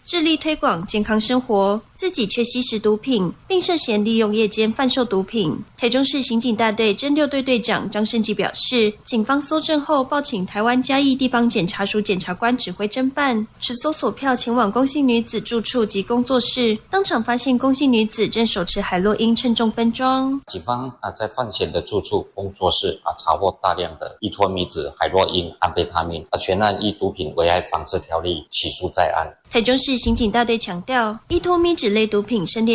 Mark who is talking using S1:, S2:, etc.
S1: 致力推广健康生活，自己却吸食毒品，并涉嫌利用夜间贩售毒品。台中市刑警大队侦六队队长张胜基表示，警方搜证后报请台湾嘉义地方检察署检察官指挥侦办，持搜索票前往龚姓女子住处及工作室，当场发现龚姓女子正手持海洛因称重分装。
S2: 警方在犯嫌的住处、工作室查获大量的依托米酯、海洛因、安非他命，全案依毒品危害防治条例起诉在案。
S1: 台中市刑警大队强调，依托米酯类毒品